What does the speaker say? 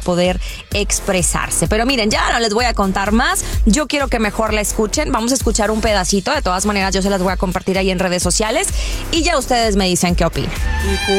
poder expresarse. Pero miren, ya no les voy a contar más. Yo quiero que mejor la escuchen. Vamos a escuchar un pedacito. De todas maneras, yo se las voy a compartir ahí en redes sociales y ya ustedes me dicen qué opinan.